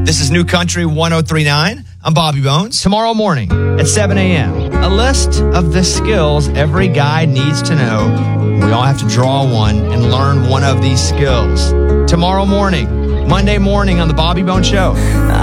This is New Country 103.9. I'm Bobby Bones. Tomorrow morning at 7 a.m., a list of the skills every guy needs to know. We all have to draw one and learn one of these skills. Tomorrow morning, Monday morning on the Bobby Bones Show.